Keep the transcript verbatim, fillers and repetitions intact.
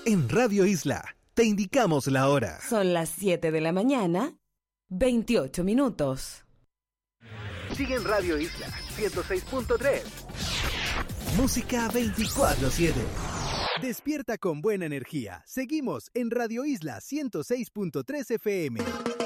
En Radio Isla, te indicamos la hora. Son las siete de la mañana, veintiocho minutos. Sigue en Radio Isla ciento seis punto tres. Música veinticuatro siete. Despierta con buena energía. Seguimos en Radio Isla ciento seis punto tres F M.